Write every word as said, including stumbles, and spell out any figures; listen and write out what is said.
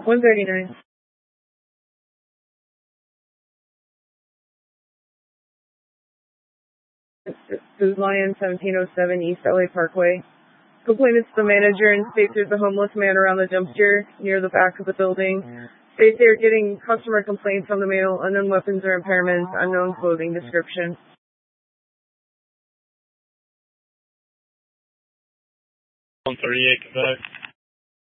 one thirty-nine. Food Lion, seventeen oh seven East L A Parkway. Complainant's the manager and states there's a homeless man around the dumpster near the back of the building. States they're getting customer complaints on the mail, unknown weapons or impairments, unknown clothing description. one thirty-eight, Quebec.